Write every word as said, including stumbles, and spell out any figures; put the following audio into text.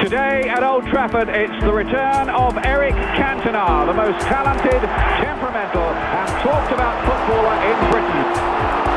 Today at Old Trafford, it's the return of Eric Cantona, the most talented, temperamental and talked about footballer in Britain.